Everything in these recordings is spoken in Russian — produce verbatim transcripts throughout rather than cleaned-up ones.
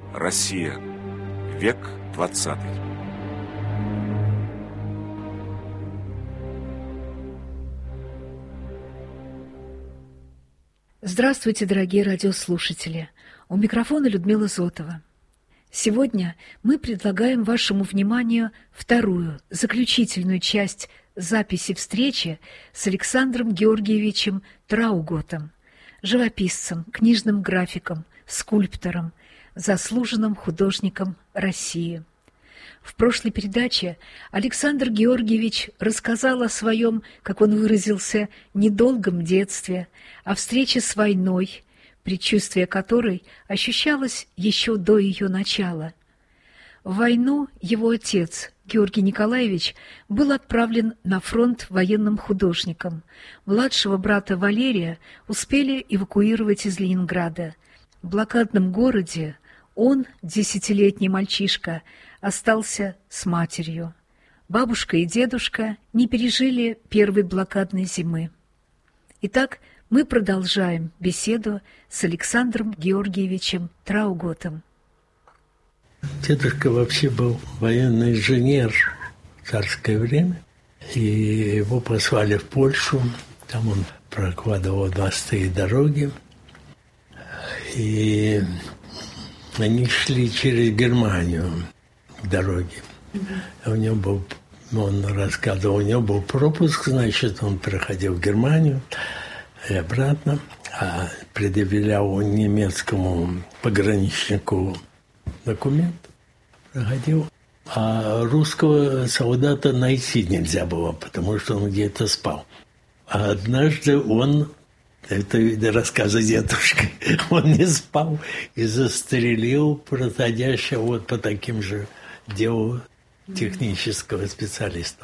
Россия. Век двадцатый. Здравствуйте, дорогие радиослушатели! У микрофона Людмила Зотова. Сегодня мы предлагаем вашему вниманию вторую, заключительную часть записи встречи с Александром Георгиевичем Трауготом, живописцем, книжным графиком, скульптором, заслуженным художником России. В прошлой передаче Александр Георгиевич рассказал о своем, как он выразился, недолгом детстве, о встрече с войной, предчувствие которой ощущалось еще до ее начала. В войну его отец, Георгий Николаевич, был отправлен на фронт военным художником. Младшего брата Валерия успели эвакуировать из Ленинграда. В блокадном городе он, десятилетний мальчишка, остался с матерью. Бабушка и дедушка не пережили первой блокадной зимы. Итак, мы продолжаем беседу с Александром Георгиевичем Трауготом. Дедушка вообще был военный инженер в царское время, и его послали в Польшу. Там он прокладывал мосты и дороги. И они шли через Германию к дороге. Mm-hmm. У него был, он рассказывал, у него был пропуск, значит, он проходил в Германию и обратно, а предъявлял немецкому пограничнику документ, проходил. А русского солдата найти нельзя было, потому что он где-то спал. А однажды он, это рассказы дедушки, он не спал и застрелил проходящего вот по таким же делу технического специалиста.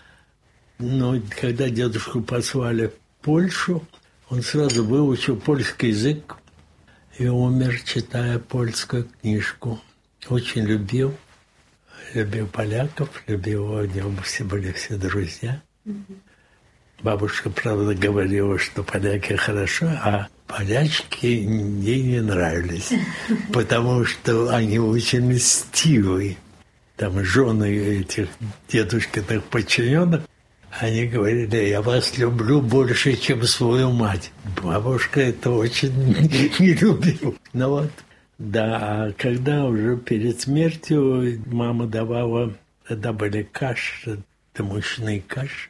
Но когда дедушку послали в Польшу, он сразу выучил польский язык и умер, читая польскую книжку. Очень любил, любил поляков, любил, у него все были все друзья. Бабушка, правда, говорила, что поляки хорошо, а полячки ей не нравились, потому что они очень мстивые. Там жены этих дедушкиных подчиненных, они говорили: я вас люблю больше, чем свою мать. Бабушка это очень не любила. Ну вот, да, а когда уже перед смертью мама давала, тогда были каши, это мучные каши,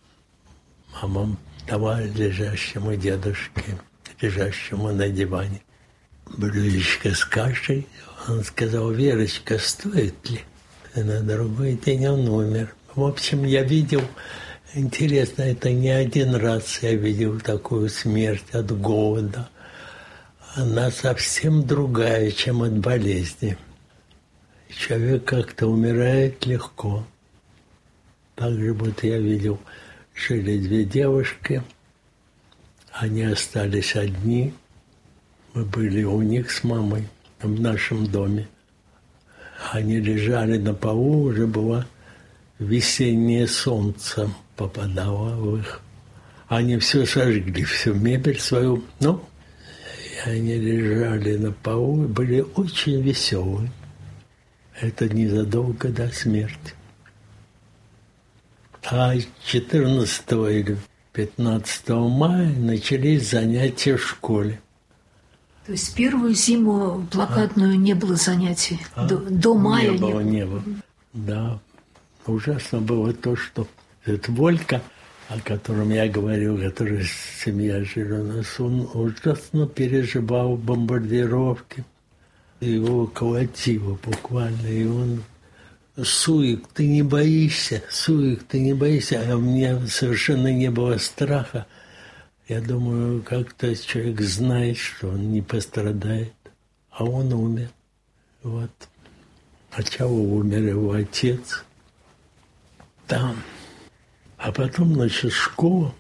мама давала лежащему дедушке, лежащему на диване, блюдечко с кашей. Он сказал: Верочка, стоит ли? И на другой день он умер. В общем, я видел, интересно, это не один раз я видел такую смерть от голода. Она совсем другая, чем от болезни. Человек как-то умирает легко. Также вот я видел, жили две девушки, они остались одни. Мы были у них с мамой в нашем доме. Они лежали на полу, уже было весеннее солнце попадало в их. Они все сожгли, всю мебель свою. Ну, и они лежали на полу и были очень веселые. Это незадолго до смерти. А четырнадцатого или пятнадцатого мая начались занятия в школе. То есть первую зиму блокадную а? не было занятий? А? До, до мая не было? Не было, не было. Да. Ужасно было то, что этот Волька, о котором я говорил, который семья жила у нас, он ужасно переживал бомбардировки. Его колотило буквально, и он: Суик, ты не боишься, Суик, ты не боишься. А у меня совершенно не было страха. Я думаю, как-то человек знает, что он не пострадает, а он умер. Вот. Сначала умер его отец там. А потом, значит, школа.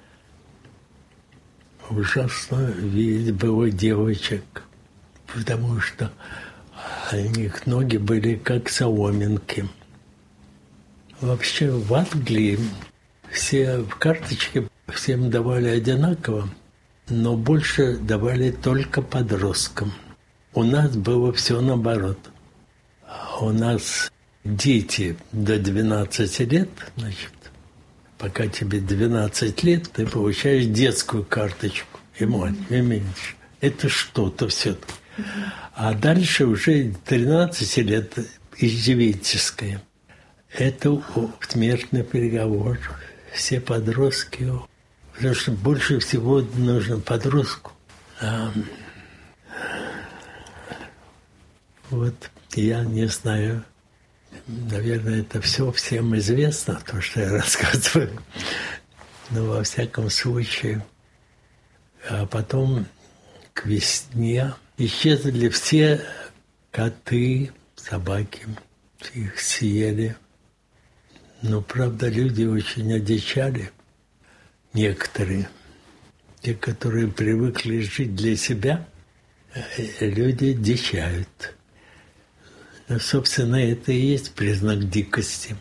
Ужасно видеть было девочек, потому что у них ноги были как соломинки. Вообще в Англии все карточки всем давали одинаково, но больше давали только подросткам. У нас было все наоборот. У нас дети до двенадцати лет, значит, пока тебе двенадцать лет, ты получаешь детскую карточку, и мать, и меньше. Это что-то все-таки. А дальше уже тринадцать лет иждивенческое. Это смертный приговор. Все подростки. Потому что больше всего нужно подростку. А, вот я не знаю. Наверное, это все всем известно, то, что я рассказываю. Но во всяком случае. А потом к весне исчезли все коты, собаки. Их съели. Но, правда, люди очень одичали. Некоторые. Те, которые привыкли жить для себя, люди дичают. Но, собственно, это и есть признак дикости.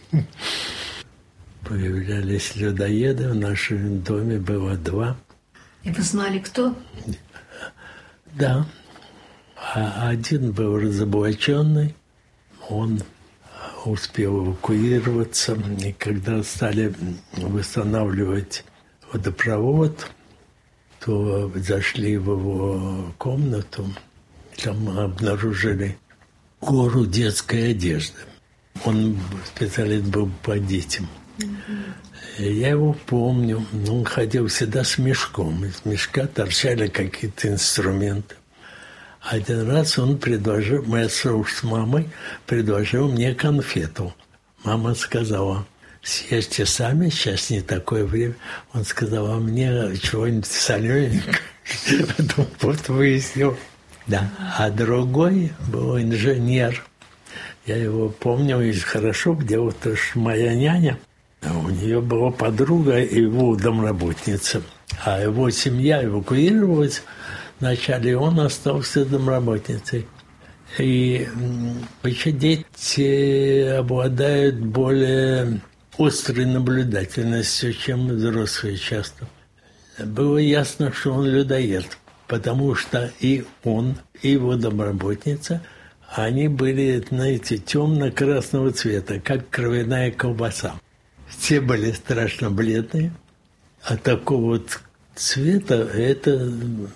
Появлялись людоеды. В нашем доме было два. И вы знали, кто? Да. А один был разоблаченный. Он успел эвакуироваться. И когда стали восстанавливать водопровод, то зашли в его комнату. Там обнаружили гору детской одежды. Он специалист был по детям. Mm-hmm. Я его помню. Он ходил всегда с мешком. Из мешка торчали какие-то инструменты. Один раз он предложил, моя уж с мамой, предложил мне конфету. Мама сказала: съешьте сами, сейчас не такое время. Он сказал: а мне чего-нибудь солененького. Потом вот выяснил. Да. А другой был инженер. Я его помню и хорошо, где вот моя няня. У нее была подруга, его домработница. А его семья эвакуировалась. Вначале он остался домработницей. И еще дети обладают более острой наблюдательностью, чем взрослые часто. Было ясно, что он людоед, потому что и он, и его домработница, они были, знаете, темно-красного цвета, как кровяная колбаса. Все были страшно бледные, а такого вот цвета это...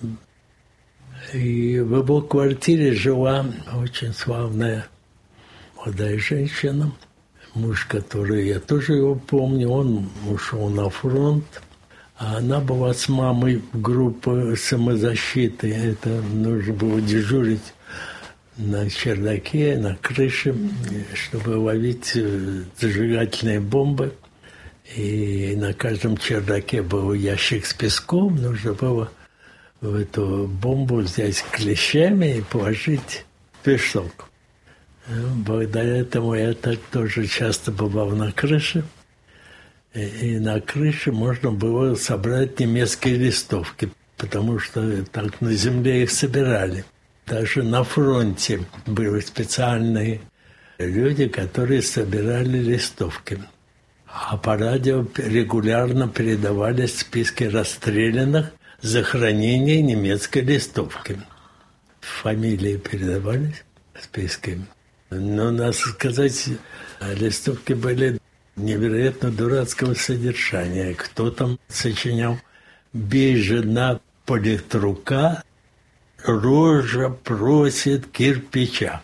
И в его квартире жила очень славная молодая женщина, муж, который, я тоже его помню, он ушел на фронт, а она была с мамой в группе самозащиты. Это нужно было дежурить на чердаке, на крыше, чтобы ловить зажигательные бомбы. И на каждом чердаке был ящик с песком, нужно было в эту бомбу взять клещами и положить песок. Благодаря этому я так тоже часто бывал на крыше. И, и на крыше можно было собрать немецкие листовки, потому что так на земле их собирали. Даже на фронте были специальные люди, которые собирали листовки. А по радио регулярно передавались списки расстрелянных за хранение немецкой листовки. Фамилии передавались, списки. Но, надо сказать, листовки были невероятно дурацкого содержания. Кто там сочинял: «Бей, жена, политрука, рожа просит кирпича».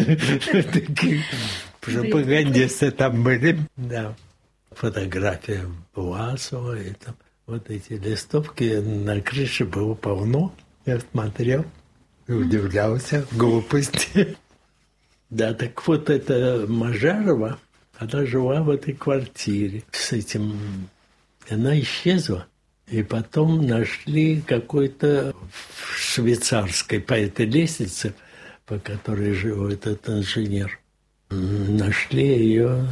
Такие пропагандисты там были. Да. Фотография Власова и там. Вот эти листовки на крыше было полно. Я смотрел и удивлялся глупости. Да, так вот эта Мажарова, она жила в этой квартире с этим. Она исчезла. И потом нашли какой-то в швейцарской по этой лестнице, по которой жил этот инженер. Нашли ее.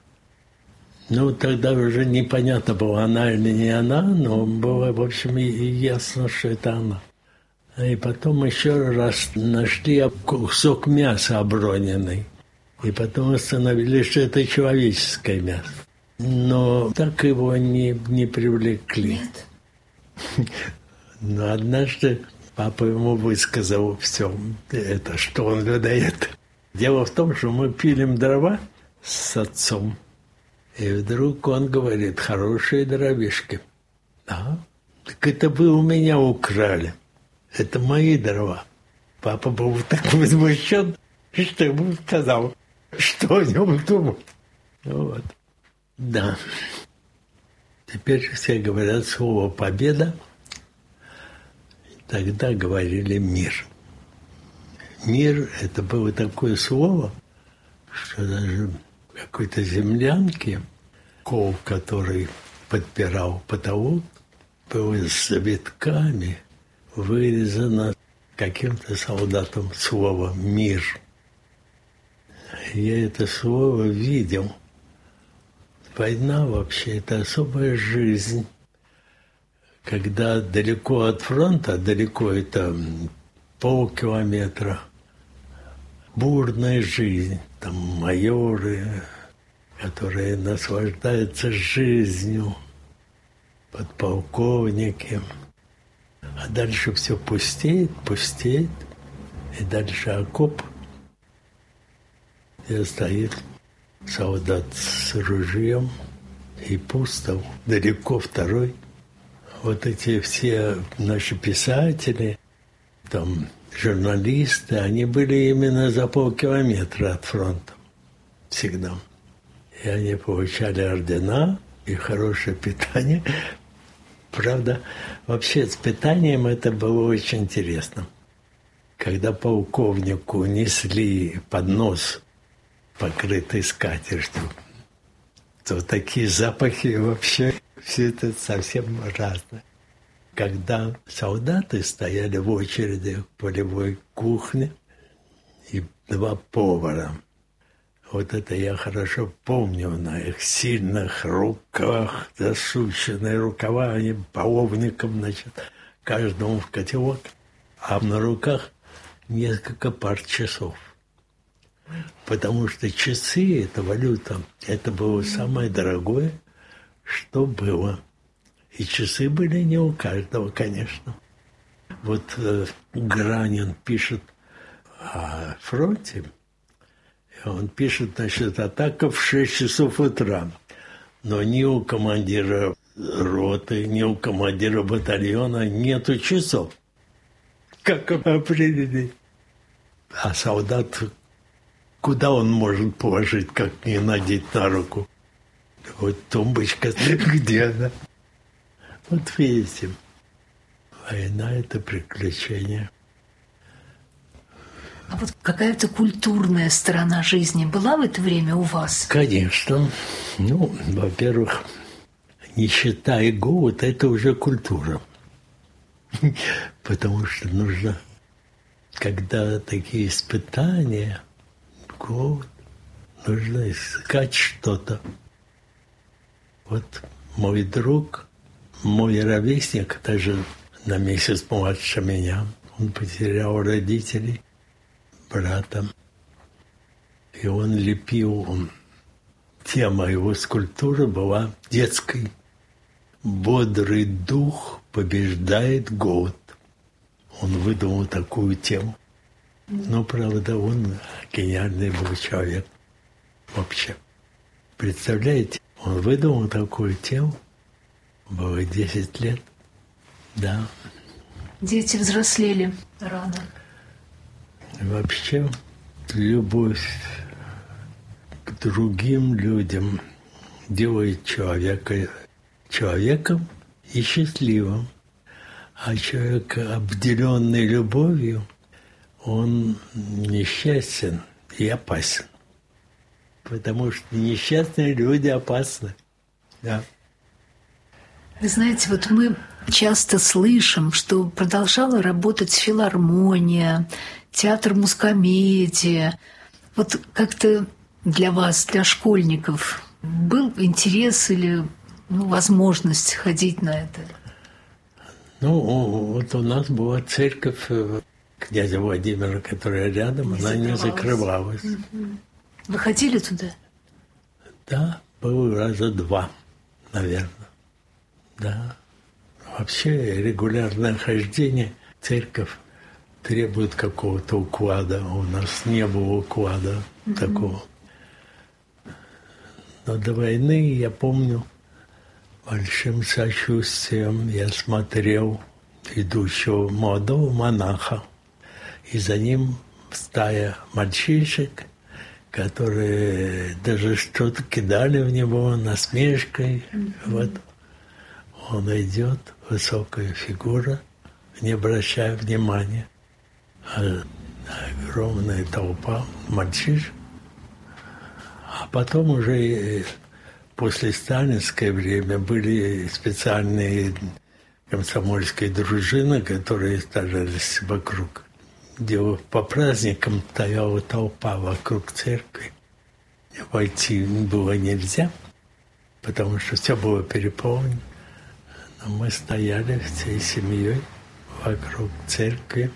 Ну, тогда уже непонятно было, она или не она, но было, в общем, и ясно, что это она. И потом еще раз нашли кусок мяса оброненный. И потом установили, что это человеческое мясо. Но так его не, не привлекли. Нет. Но однажды Папа ему высказал все это, что он выдает. Дело в том, что мы пилим дрова с отцом, и вдруг он говорит: хорошие дровишки. Да, так это вы у меня украли. Это мои дрова. Папа был так возмущен, что ему сказал, что о нем думать. Вот. Да. Теперь все говорят слово «победа». Тогда говорили «мир». Мир – это было такое слово, что даже в какой-то землянке кол, который подпирал потолок, был с завитками вырезано каким-то солдатом слово «мир». Я это слово видел. Война вообще – это особая жизнь. Когда далеко от фронта, далеко это полкилометра, бурная жизнь. Там майоры, которые наслаждаются жизнью, подполковники. А дальше все пустеет, пустеет. И дальше окоп, где стоит солдат с ружьем, и пусто, далеко второй. Вот эти все наши писатели, там, журналисты, они были именно за полкилометра от фронта. Всегда. И они получали ордена и хорошее питание. Правда, вообще с питанием это было очень интересно. Когда полковнику несли поднос, покрытый скатертью, то такие запахи вообще... Все это совсем разное. Когда солдаты стояли в очереди в полевой кухне, и два повара, вот это я хорошо помню, на их сильных руках, засученные рукава, они половником, значит, каждому в котелок, а на руках несколько пар часов. Потому что часы – это валюта, это было самое дорогое, что было. И часы были не у каждого, конечно. Вот э, Гранин пишет о фронте, и он пишет, значит, атака в шесть часов утра. Но ни у командира роты, ни у командира батальона нету часов. Как определить? А солдат, куда он может положить, как не надеть на руку? Вот тумбочка, где она? Вот видите, война – это приключение. А вот какая-то культурная сторона жизни была в это время у вас? Конечно. Ну, во-первых, нищета и голод – это уже культура. Потому что нужно, когда такие испытания, голод, нужно искать что-то. Вот мой друг, мой ровесник, даже на месяц младше меня, он потерял родителей, брата. И он лепил, он, тема его скульптуры была детской. «Бодрый дух побеждает голод». Он выдумал такую тему. Но, правда, он гениальный был человек вообще. Представляете? Он выдумал такую тему, было десять лет, да. Дети взрослели рано. Вообще, любовь к другим людям делает человека человеком и счастливым. А человек, обделенный любовью, он несчастен и опасен. Потому что несчастные люди опасны. Да. Вы знаете, вот мы часто слышим, что продолжала работать филармония, театр мускомедия. Вот как-то для вас, для школьников, был интерес или ну, возможность ходить на это? Ну, вот у нас была церковь князя Владимира, которая рядом, не она не закрывалась. Вы ходили туда? Да, было раза два, наверное. Да. Вообще регулярное хождение церковь требует какого-то уклада. У нас не было уклада mm-hmm. такого. Но до войны, я помню, большим сочувствием я смотрел идущего молодого монаха, и за ним стая мальчишек, которые даже что-то кидали в него насмешкой. Mm-hmm. Вот он идет, высокая фигура, не обращая внимания. А огромная толпа мальчишек. А потом уже после сталинское время были специальные комсомольские дружины, которые старались вокруг. Где по праздникам стояла толпа вокруг церкви. Войти было нельзя, потому что все было переполнено. Но мы стояли всей семьей вокруг церкви.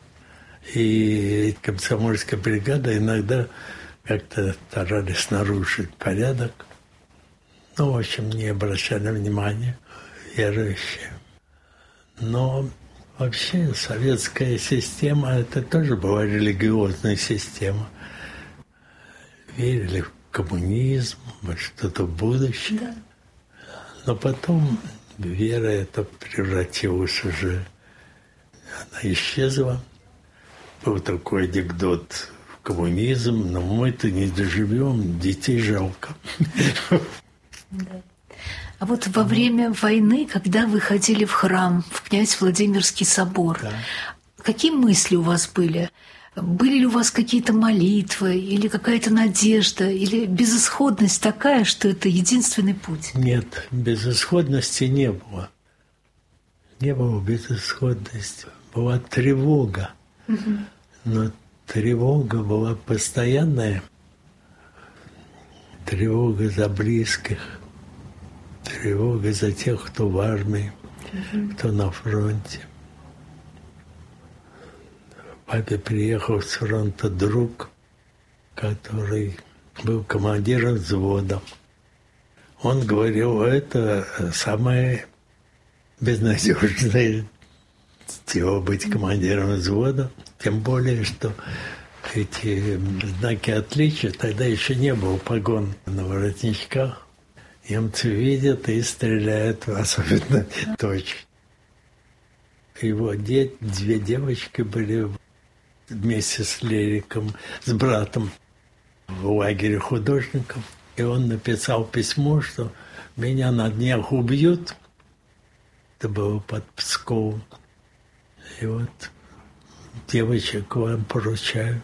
И комсомольская бригада иногда как-то старались нарушить порядок. Ну, в общем, не обращали внимания верующие. Но вообще советская система – это тоже была религиозная система. Верили в коммунизм, во что-то будущее. Да. Но потом вера эта превратилась уже, она исчезла. Был такой анекдот: в коммунизм, но мы-то не доживем, детей жалко. Да. А вот во время войны, когда вы ходили в храм, в князь Владимирский собор, да. какие мысли у вас были? Были ли у вас какие-то молитвы, или какая-то надежда, или безысходность такая, что это единственный путь? Нет, безысходности не было. Не было безысходности. Была тревога. Угу. Но тревога была постоянная. Тревога за близких. Тревога за тех, кто в армии, угу. кто на фронте. Папе приехал с фронта друг, который был командиром взвода. Он говорил, это самое безнадежное дело быть командиром взвода. Тем более, что эти знаки отличия, тогда еще не было погон на воротничках. Немцы видят и стреляют, особенно точно. Его дети, две девочки были вместе с Лериком, с братом в лагере художников. И он написал письмо, что меня на днях убьют. Это было под Псковом. И вот девочек вам поручаю.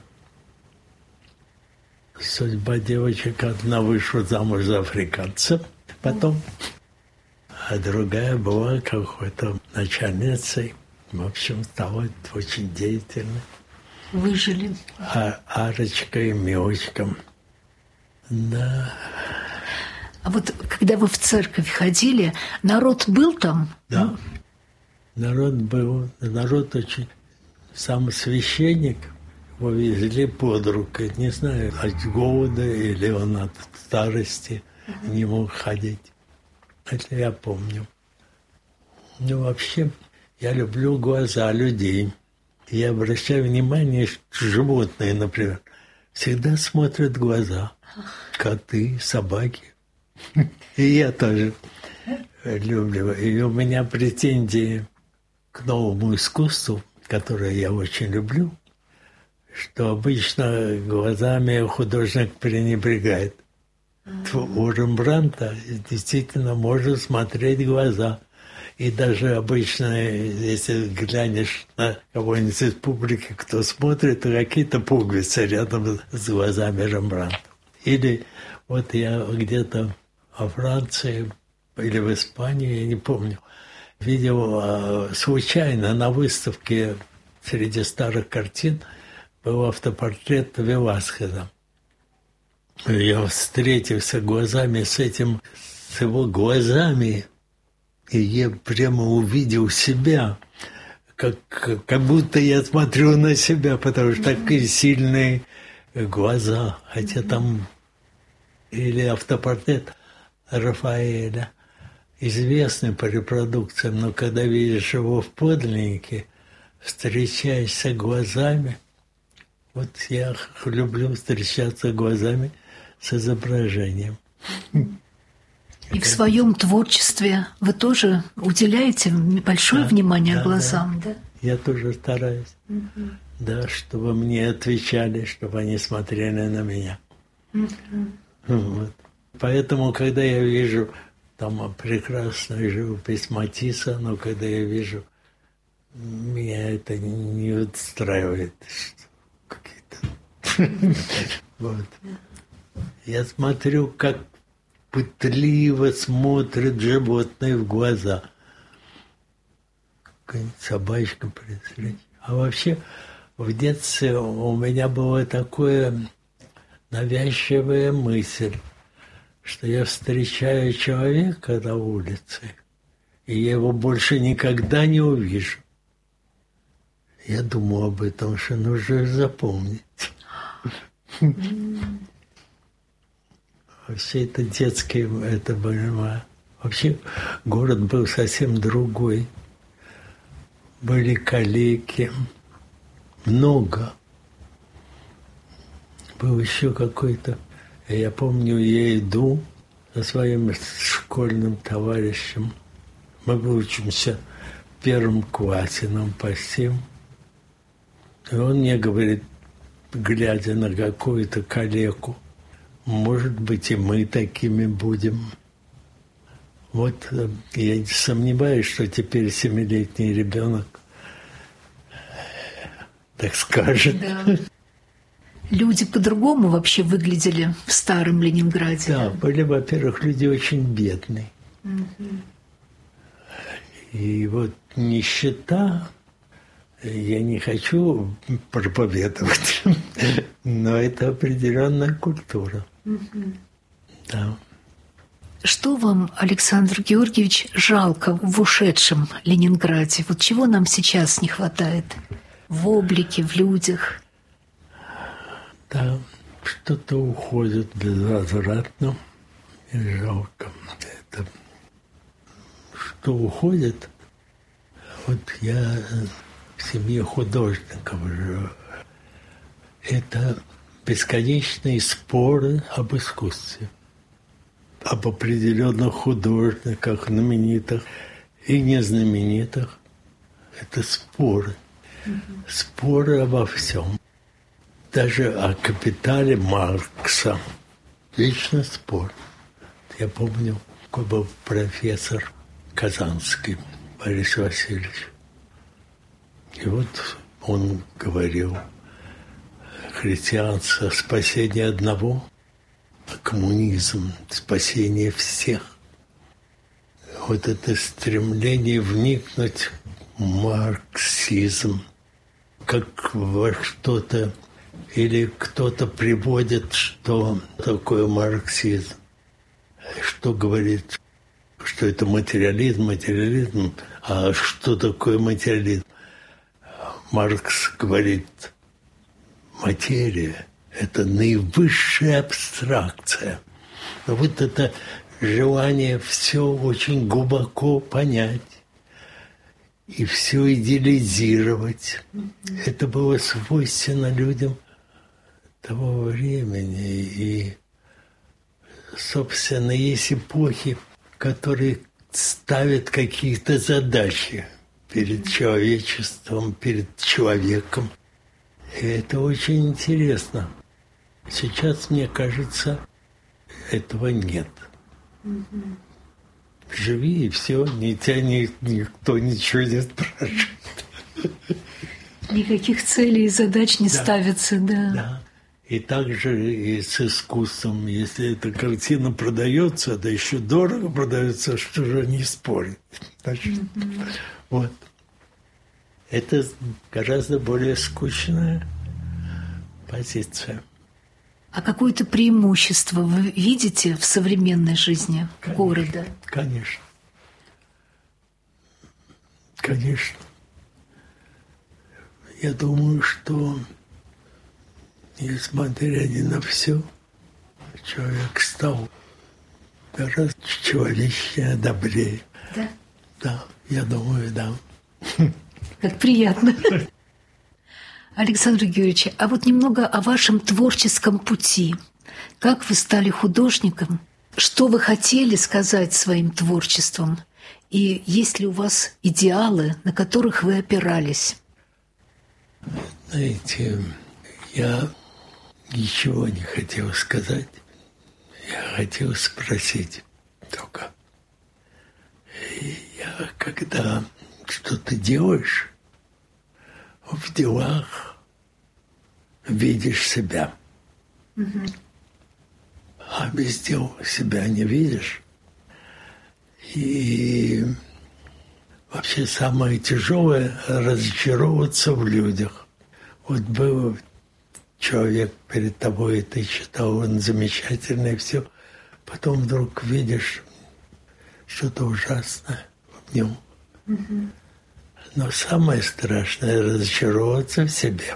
Судьба девочек: одна вышла замуж за африканца, потом, а другая была какой-то начальницей. В общем, стала очень деятельной. Выжили. А Арочка и Милочка. Да. А вот когда вы в церковь ходили, народ был там? Да. Народ был. Народ очень... Сам священник, его везли под руку. Не знаю, от голода или он от старости uh-huh. не мог ходить. Это я помню. Ну, вообще, я люблю глаза людей. Я обращаю внимание, что животные, например, всегда смотрят в глаза. Коты, собаки. И я тоже люблю. И у меня претензии к новому искусству, которое я очень люблю, что обычно глазами художник пренебрегает. Mm-hmm. У Рембрандта действительно можно смотреть в глаза. И даже обычно, если глянешь на кого-нибудь из публики, кто смотрит, то какие-то пуговицы рядом с глазами Рембрандта. Или вот я где-то во Франции или в Испании, я не помню, видел случайно на выставке среди старых картин был автопортрет Веласкеса. Я встретился глазами с этим, с его глазами, и я прямо увидел себя, как, как будто я смотрю на себя, потому что такие сильные глаза. Хотя там или автопортрет Рафаэля, известный по репродукциям, но когда видишь его в подлиннике, встречаешься глазами. Вот я люблю встречаться глазами с изображением. И в своем творчестве вы тоже уделяете большое да, внимание да, глазам, да? да? Я тоже стараюсь, угу. да, чтобы мне отвечали, чтобы они смотрели на меня. Угу. Вот. Поэтому, когда я вижу там прекрасную живопись Матисса, но когда я вижу, меня это не устраивает. Какие-то. Вот. Я смотрю, как пытливо смотрят животные в глаза. Какая-нибудь собачка, представляете. А вообще, в детстве у меня была такая навязчивая мысль, что я встречаю человека на улице, и я его больше никогда не увижу. Я думал об этом, что нужно запомнить. Вообще это детское, это было. Вообще город был совсем другой. Были калеки, много. Был еще какой-то. Я помню, я иду со своим школьным товарищем. Мы учимся в первом классе, нам по семь. И он мне говорит, глядя на какую-то калеку, может быть, и мы такими будем. Вот я не сомневаюсь, что теперь семилетний ребенок так скажет. Да. Люди по-другому вообще выглядели в старом Ленинграде. Да, были, во-первых, люди очень бедные. Угу. И вот нищета, я не хочу проповедовать, но это определенная культура. Угу. Да. Что вам, Александр Георгиевич, жалко в ушедшем Ленинграде? Вот чего нам сейчас не хватает в облике, в людях? Да, что-то уходит безвозвратно и жалко. Это, что уходит, вот я в семье художников живу. Это бесконечные споры об искусстве, об определенных художниках, знаменитых и незнаменитых. Это споры. Mm-hmm. Споры обо всем. Даже о «Капитале» Маркса. Вечно спор. Я помню, какой был профессор Казанский Борис Васильевич. И вот он говорил, христианство – спасение одного, а коммунизм – спасение всех. Вот это стремление вникнуть в марксизм, как во что-то, или кто-то приводит, что такое марксизм, что говорит, что это материализм, материализм, а что такое материализм? Маркс говорит, материя – это наивысшая абстракция. Но вот это желание все очень глубоко понять и все идеализировать, mm-hmm. это было свойственно людям того времени. И, собственно, есть эпохи, которые ставят какие-то задачи перед человечеством, перед человеком. И это очень интересно. Сейчас, мне кажется, этого нет. Mm-hmm. Живи, и все, ни тебя ни, никто ничего не спрашивает. Никаких целей и задач не да. ставится, да. Да. И также и с искусством. Если эта картина продается, да еще дорого продается, что же не спорить. Значит, mm-hmm. вот. Это гораздо более скучная позиция. А какое-то преимущество вы видите в современной жизни конечно, города? Конечно. Конечно. Я думаю, что, несмотря ни на все, человек стал гораздо человечнее, добрее. Да? Да, я думаю, да. Как приятно. Александр Георгиевич, а вот немного о вашем творческом пути. Как вы стали художником? Что вы хотели сказать своим творчеством? И есть ли у вас идеалы, на которых вы опирались? Знаете, я ничего не хотел сказать. Я хотел спросить только. И я, когда что-то делаешь, в делах видишь себя. Угу. А без дел себя не видишь. И вообще самое тяжелое – разочаровываться в людях. Вот был человек перед тобой, и ты считал, он замечательный, и все. Потом вдруг видишь что-то ужасное в нем. Угу. Но самое страшное – разочароваться в себе.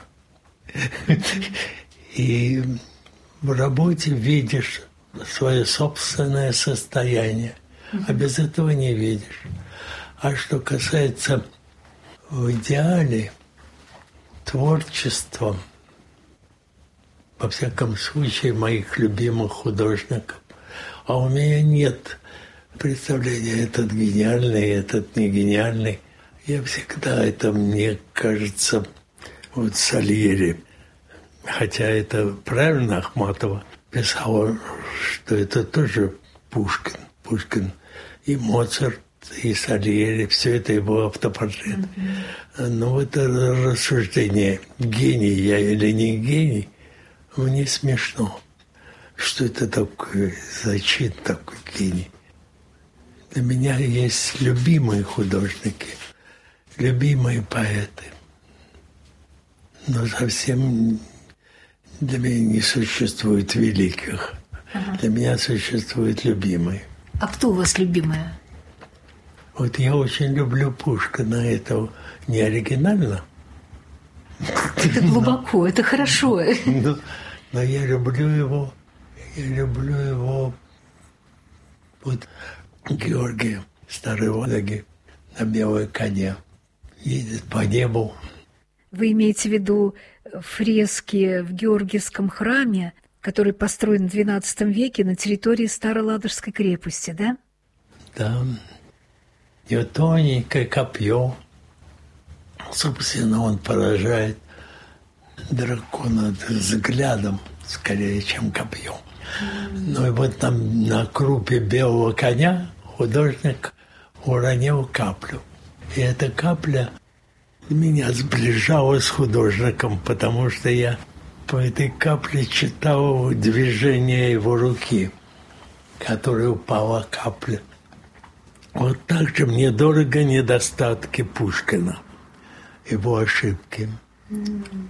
И в работе видишь свое собственное состояние, а без этого не видишь. А что касается в идеале творчества, во всяком случае, моих любимых художников, а у меня нет представления, этот гениальный, этот не гениальный. Я всегда, это мне кажется, вот Сальери, хотя это правильно Ахматова писала, что это тоже Пушкин. Пушкин и Моцарт, и Сальери, все это его автопортрет. Mm-hmm. Но это рассуждение, гений я или не гений, мне смешно. Что это такое, зачем такой гений? Для меня есть любимые художники, любимые поэты. Но совсем для меня не существует великих. Ага. Для меня существуют любимые. А кто у вас любимая? Вот я очень люблю Пушкина. Это не оригинально. Это глубоко, но, это хорошо. Но, но я люблю его, я люблю его вот Георгия, старый Ладоги, на белой коне. Едет по небу. Вы имеете в виду фрески в Георгиевском храме, который построен в двенадцатом веке на территории Староладожской крепости, да? Да. И вот тоненькое копье. Собственно, он поражает дракона взглядом, скорее, чем копьем. Ну и вот там на крупе белого коня художник уронил каплю. И эта капля меня сближала с художником, потому что я по этой капле читал движение его руки, которой упала капля. Вот так же мне дорого недостатки Пушкина, его ошибки. Mm.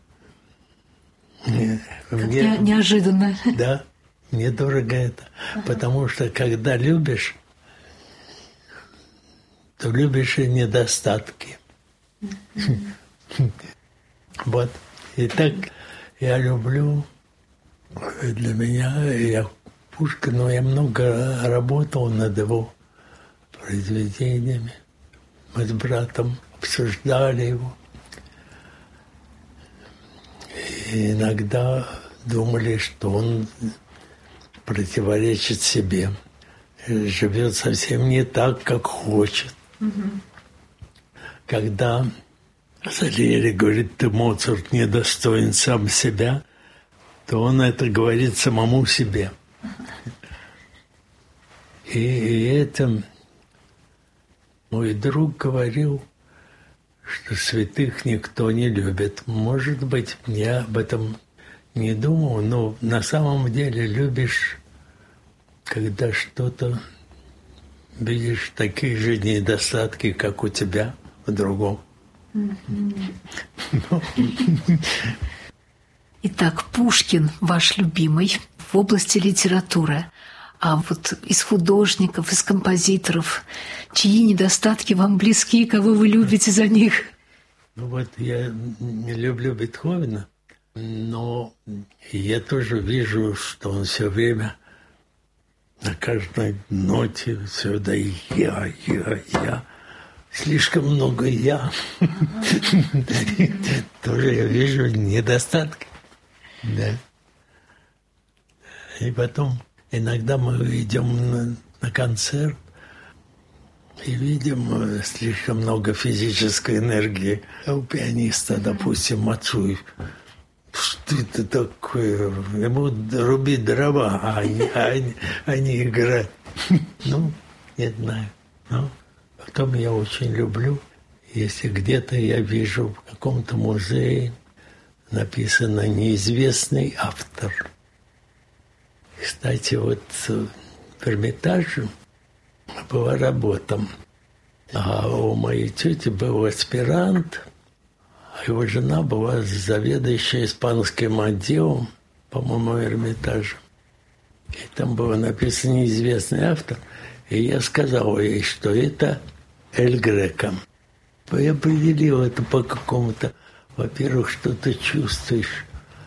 Мне, как мне, не, неожиданно. Да, мне дорого это, uh-huh. потому что когда любишь, то любишь и недостатки. Mm-hmm. Вот. И так я люблю, для меня, я Пушкину, я много работал над его произведениями. Мы с братом обсуждали его. И иногда думали, что он противоречит себе, живет совсем не так, как хочет. Mm-hmm. Когда Сальери говорит, ты, Моцарт, недостоин сам себя, то он это говорит самому себе. И, и это мой друг говорил, что святых никто не любит. Может быть, я об этом не думал, но на самом деле любишь, когда что-то видишь такие же недостатки, как у тебя в другом. Итак, Пушкин ваш любимый в области литературы. А вот из художников, из композиторов, чьи недостатки вам близки, кого вы любите за них? Ну вот я не люблю Бетховена, но я тоже вижу, что он все время на каждой ноте все да я, я, я. слишком много «я». Тоже я вижу недостатки. Да. И потом иногда мы идем на, на концерт и видим слишком много физической энергии. А у пианиста, допустим, Мацуев, что это такое? Ему рубить дрова, а не, а не, а не играть. Ну, не знаю. Но потом я очень люблю, если где-то я вижу в каком-то музее написано «неизвестный автор». Кстати, вот в Эрмитаже была работа, а у моей тети был аспирант, а его жена была заведующая испанским отделом, по-моему, Эрмитажа. И там было написано «неизвестный автор», и я сказал ей, что это Эль Греко. Я определил это по какому-то, во-первых, что ты чувствуешь,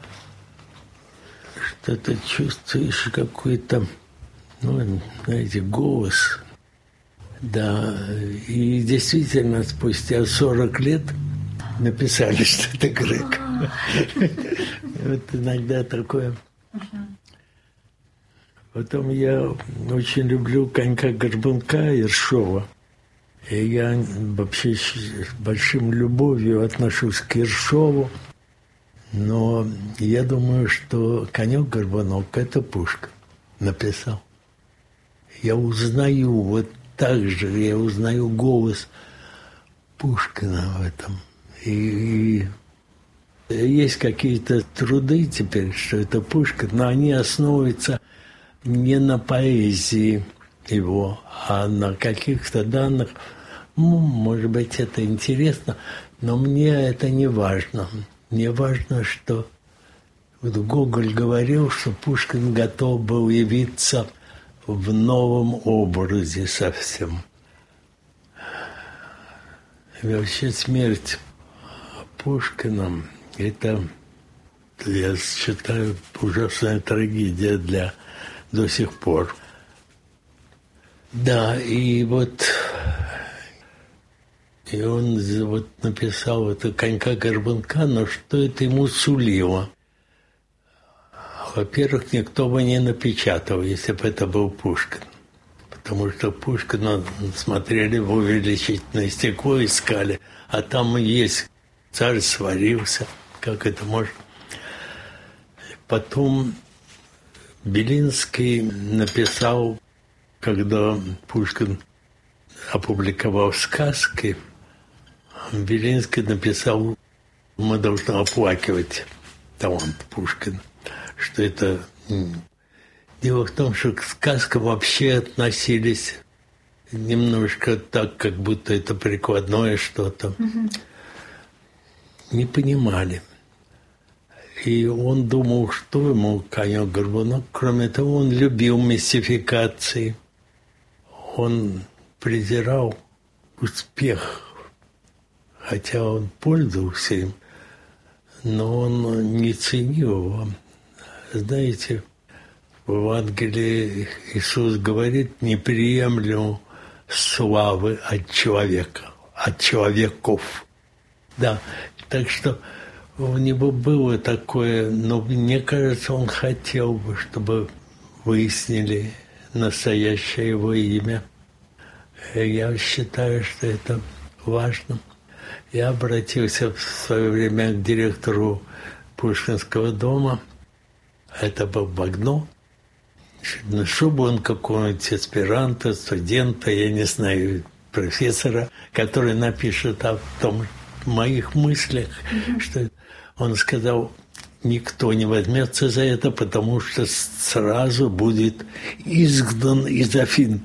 что ты чувствуешь какой-то, ну, знаете, голос. Да, и действительно, спустя сорок лет написали, что это Греко. Вот иногда такое. Потом я очень люблю конька-горбунка Ершова. И я вообще с большим любовью отношусь к Ершову. Но я думаю, что «Конек-горбунок» – это Пушкин написал. Я узнаю, вот так же я узнаю голос Пушкина в этом. И, и есть какие-то труды теперь, что это Пушкин, но они основываются не на поэзии его, а на каких-то данных. Ну, может быть, это интересно, но мне это не важно. Мне важно, что вот Гоголь говорил, что Пушкин готов был явиться в новом образе совсем. И вообще смерть Пушкина – это, я считаю, ужасная трагедия для до сих пор. Да, и вот и он вот написал это «Конька-горбунка», но что это ему сулило? Во-первых, никто бы не напечатал, если бы это был Пушкин. Потому что Пушкина смотрели в увеличительное стекло, искали, а там есть царь сварился, как это может. Потом Белинский написал, когда Пушкин опубликовал сказки, Белинский написал, мы должны оплакивать талант Пушкина, что это... Дело в том, что к сказкам вообще относились немножко так, как будто это прикладное что-то. Mm-hmm. Не понимали. И он думал, что ему «Конек-горбунок». Кроме того, он любил мистификации. Он презирал успех, хотя он пользовался им, но он не ценил его. Знаете, в Евангелии Иисус говорит: «Не приемлю славы от человека, от человеков». Да, так что у него было такое, но мне кажется, он хотел бы, чтобы выяснили настоящее его имя. Я считаю, что это важно. Я обратился в свое время к директору Пушкинского дома. Это был Багно. Чтобы он какого-нибудь аспиранта, студента, я не знаю, профессора, который напишет о том, в моих мыслях, mm-hmm. что он сказал: никто не возьмется за это, потому что сразу будет изгнан из Афин.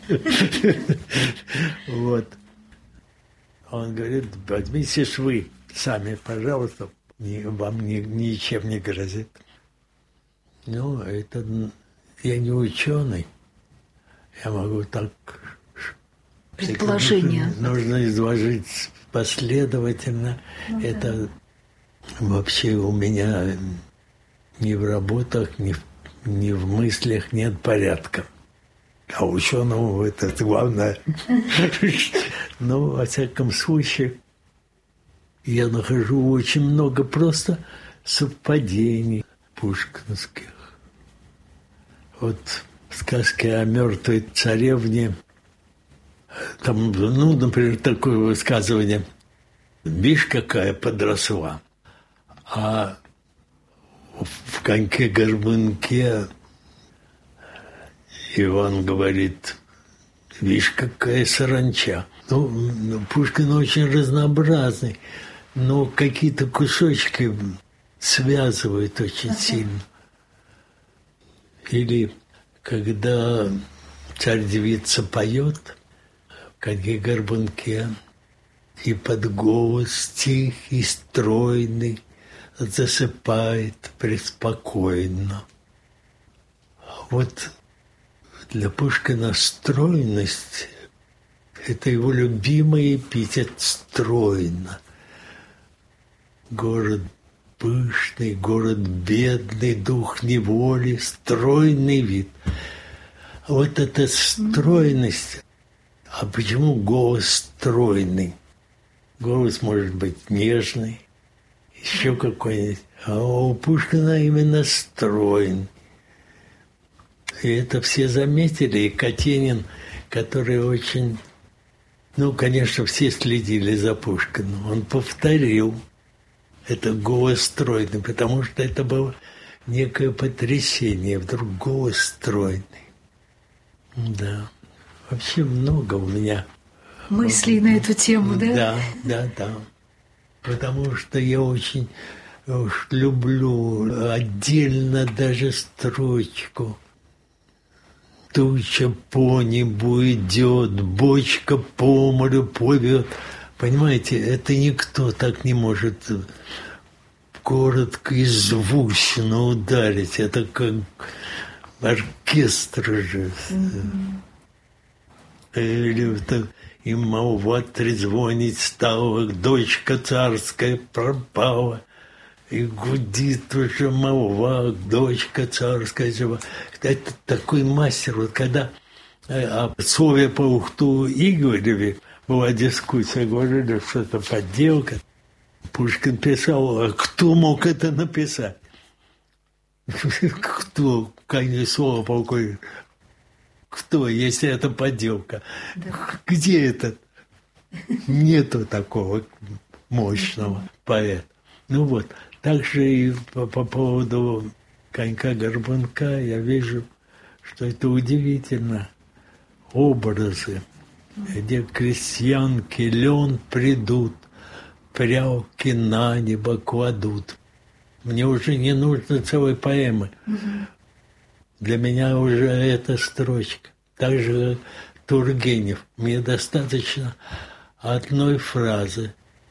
Вот. Он говорит: возьмитесь вы сами, пожалуйста, вам ничем не грозит. Ну, это... Я не ученый. Я могу так... Предположение. Нужно изложить последовательно. Ну, это да. Вообще у меня ни в работах, ни в, ни в мыслях нет порядка. А ученому это главное Но, во всяком случае, я нахожу очень много просто совпадений пушкинских. Вот в сказке о мертвой царевне, там, ну, например, такое высказывание: «Видишь, какая подросла». А в «Коньке-горбунке» Иван говорит: «Видишь, какая саранча». Ну, Пушкин очень разнообразный, но какие-то кусочки связывают очень ага. сильно. Или когда царь-девица поет в «Коньке-горбунке», и под голос тихий, стройный засыпает преспокойно. Вот для Пушкина стройность – это его любимый эпитет «стройно». Город пышный, город бедный, дух неволи, стройный вид. Вот эта стройность. А почему голос стройный? Голос может быть нежный, еще какой-нибудь. А у Пушкина именно стройный. И это все заметили. И Катенин, который очень... Ну, конечно, все следили за Пушкиным. Он повторил это голос стройный, потому что это было некое потрясение. Вдруг голос стройный. Да. Вообще много у меня... Мыслей на эту тему, да? Да, да, да. Потому что я очень уж люблю отдельно даже строчку. Туча по небу идет, бочка по морю плывет. Понимаете, это никто так не может коротко и звучно ударить. Это как оркестр же. Mm-hmm. Или это... И молва трезвонить стала, дочка царская пропала. И гудит уже молва, дочка царская жива. Это такой мастер. Вот когда о слове по Ухту Игореве была дискуссия, говорили, что это подделка. Пушкин писал: а кто мог это написать? Кто? Какое слово полковник? Кто, если это подделка? Да. Где это? Нету такого мощного поэта. Ну вот, также и по, по поводу «Конька-горбунка» я вижу, что это удивительно. Образы, где крестьянки лен придут, прялки на небо кладут. Мне уже не нужно целой поэмы. Угу. Для меня уже эта строчка. Так же Тургенев. Мне достаточно одной фразы.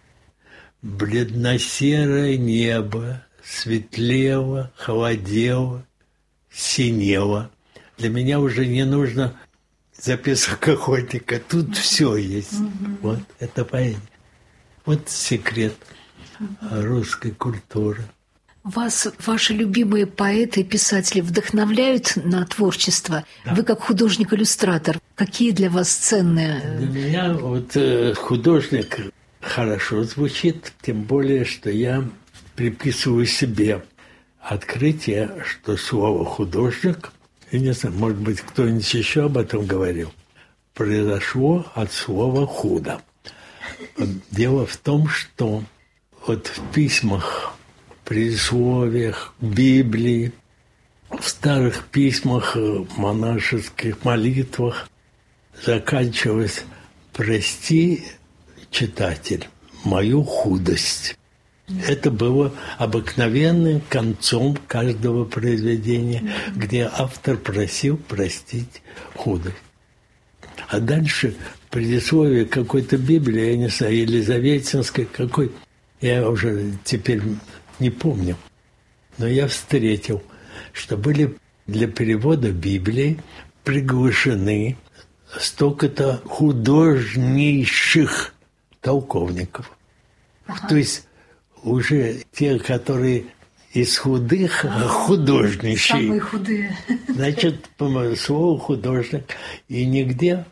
Бледно-серое небо светлело, холодело, синело. Для меня уже не нужно записок охотника. Тут все есть. Mm-hmm. Вот это поэзия. Вот секрет mm-hmm. русской культуры. Вас ваши любимые поэты и писатели вдохновляют на творчество? Да. Вы как художник-иллюстратор. Какие для вас ценные? Для меня вот э, художник хорошо звучит, тем более, что я приписываю себе открытие, что слово «художник», я не знаю, может быть, кто-нибудь еще об этом говорил, произошло от слова «худо». Дело в том, что вот в письмах, предисловиях, Библии, в старых письмах, монашеских молитвах заканчивалось «Прости, читатель, мою худость». Это было обыкновенным концом каждого произведения, где автор просил простить худость. А дальше предисловие какой-то Библии, я не знаю, Елизаветинской, какой, я уже теперь не помню, но я встретил, что были для перевода Библии приглашены столько-то художнейших толковников. Ага. То есть уже те, которые из худых, а художнейшие. Самые худые. Значит, по слову художник. И нигде,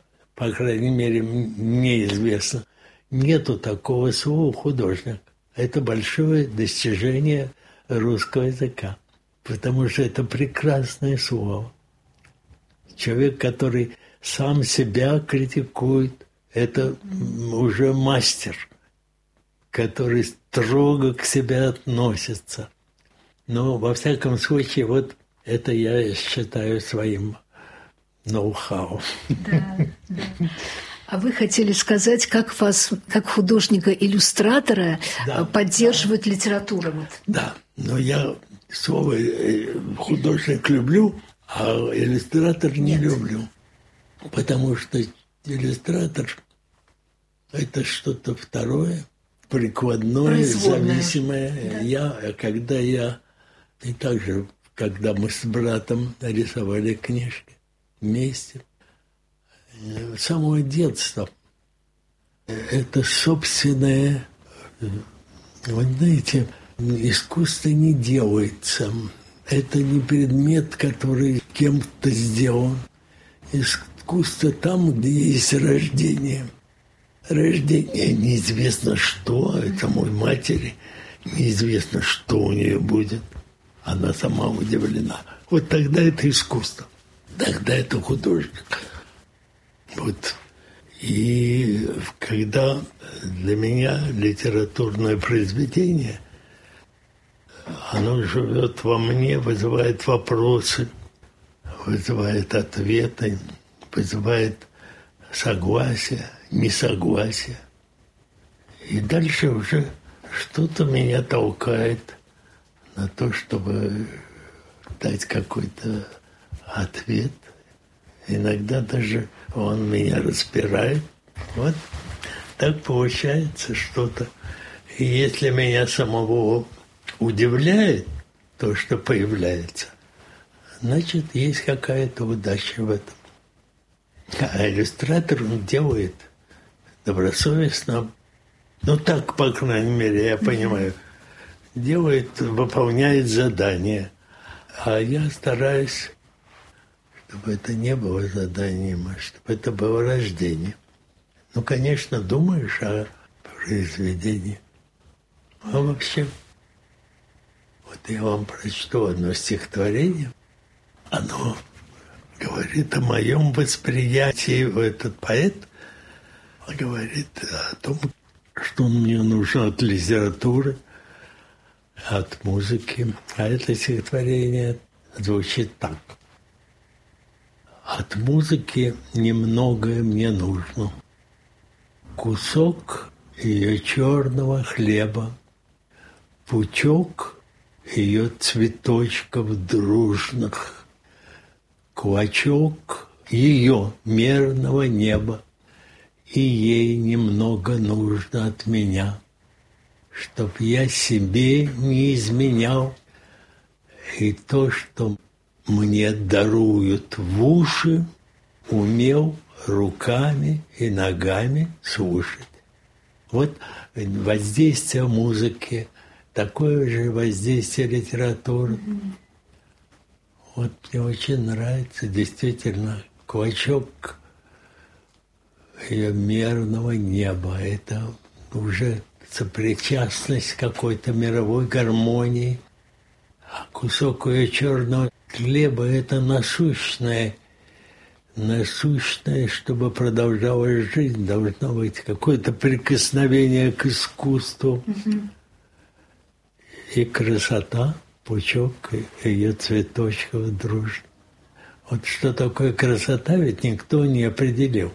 по крайней мере, мне известно, нету такого слова художник. Это большое достижение русского языка, потому что это прекрасное слово. Человек, который сам себя критикует, это уже мастер, который строго к себе относится. Но, во всяком случае, вот это я считаю своим ноу-хау. Да, да. А вы хотели сказать, как вас, как художника-иллюстратора, да, поддерживает да. литература? Вот. Да, но я слово художник люблю, а иллюстратор не Нет. люблю. Потому что иллюстратор – это что-то второе, прикладное, зависимое. Да. Я, когда я, и также, когда мы с братом рисовали книжки вместе, с самого детства, это собственное, вы знаете, искусство не делается. Это не предмет, который кем-то сделан. Искусство там, где есть рождение. Рождение неизвестно что, это мой матери, неизвестно, что у нее будет. Она сама удивлена. Вот тогда это искусство, тогда это художник. Вот. И когда для меня литературное произведение, оно живет во мне, вызывает вопросы, вызывает ответы, вызывает согласие, несогласие. И дальше уже что-то меня толкает на то, чтобы дать какой-то ответ. Иногда даже он меня распирает. Вот так получается что-то. И если меня самого удивляет то, что появляется, значит, есть какая-то удача в этом. А иллюстратор он делает добросовестно, ну так, по крайней мере, я понимаю, делает, выполняет задание. А я стараюсь, чтобы это не было заданием, а чтобы это было рождение. Ну, конечно, думаешь о произведении. А вообще, вот я вам прочту одно стихотворение. Оно говорит о моем восприятии. Этот поэт говорит о том, что мне нужно от литературы, от музыки. А это стихотворение звучит так. От музыки немногое мне нужно. Кусок ее черного хлеба, пучок ее цветочков дружных, клочок ее мерного неба, и ей немного нужно от меня, чтоб я себе не изменял, и то, что мне даруют в уши, умел руками и ногами слушать. Вот воздействие музыки, такое же воздействие литературы. Mm-hmm. Вот мне очень нравится действительно клочок ее мерного неба. Это уже сопричастность какой-то мировой гармонии. А кусок ее черного хлеба – это насущное, насущное, чтобы продолжалась жизнь, должно быть какое-то прикосновение к искусству. Mm-hmm. И красота, пучок ее цветочков дружно. Вот что такое красота, ведь никто не определил.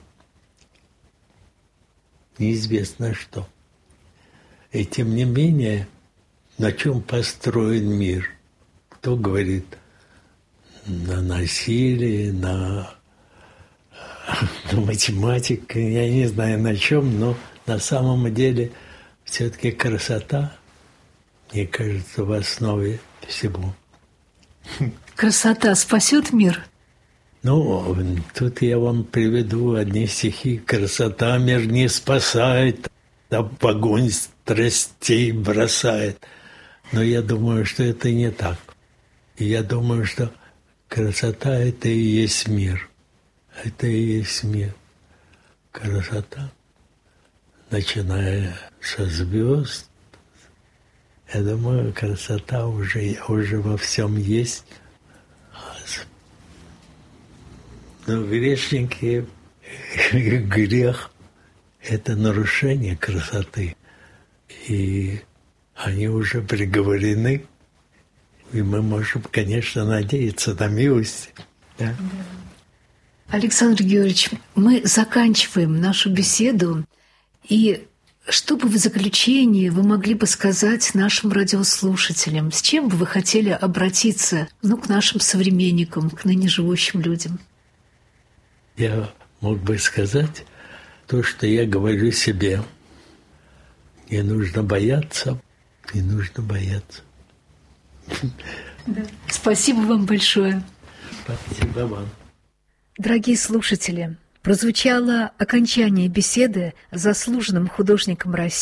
Неизвестно что. И тем не менее, на чем построен мир? Кто говорит на насилии, на, на математике, я не знаю на чем, но на самом деле все-таки красота, мне кажется, в основе всего. Красота спасет мир? Ну, тут я вам приведу одни стихи. «Красота мир не спасает, а в огонь страстей бросает». Но я думаю, что это не так. Я думаю, что красота – это и есть мир. Это и есть мир. красота, начиная со звезд. Я думаю, красота уже, уже во всем есть. Но грешники, грех – это нарушение красоты. И они уже приговорены. И мы можем, конечно, надеяться на милость. Да? Александр Георгиевич, мы заканчиваем нашу беседу. И что бы в заключении вы могли бы сказать нашим радиослушателям? С чем бы вы хотели обратиться, ну, к нашим современникам, к ныне живущим людям? Я мог бы сказать то, что я говорю себе. Не нужно бояться, не нужно бояться. Да. Спасибо вам большое. Спасибо вам. Дорогие слушатели, прозвучало окончание беседы с заслуженным художником России